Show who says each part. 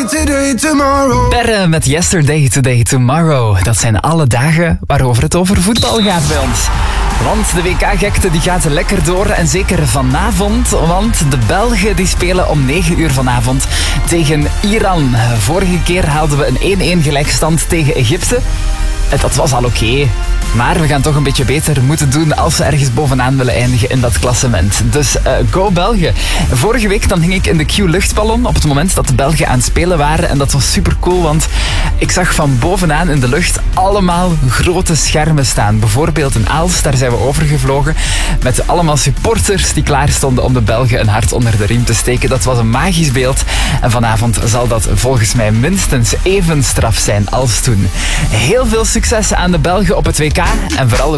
Speaker 1: today, tomorrow.
Speaker 2: Perre met Yesterday, Today, Tomorrow. Dat zijn alle dagen waarover het over voetbal gaat bij ons. Want de WK-gekte die gaat lekker door en zeker vanavond, want de Belgen die spelen om 9 uur vanavond tegen Iran. Vorige keer haalden we een 1-1 gelijkstand tegen Egypte. Dat was al oké. Maar we gaan toch een beetje beter moeten doen als we ergens bovenaan willen eindigen in dat klassement. Dus go Belgen. Vorige week dan hing ik in de Q-luchtballon op het moment dat de Belgen aan het spelen waren. En dat was super cool, want ik zag van bovenaan in de lucht allemaal grote schermen staan. Bijvoorbeeld in Aalst, daar zijn we overgevlogen. Met allemaal supporters die klaar stonden om de Belgen een hart onder de riem te steken. Dat was een magisch beeld. En vanavond zal dat volgens mij minstens even straf zijn als toen. Heel veel succes aan de Belgen op het WK. En vooral